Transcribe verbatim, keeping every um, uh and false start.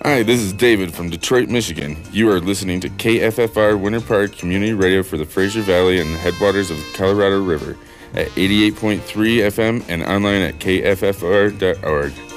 Hi, this is David from Detroit, Michigan. You are listening to K F F R Winter Park Community Radio for the Fraser Valley and the headwaters of the Colorado River at eighty-eight point three F M and online at K F F R dot org.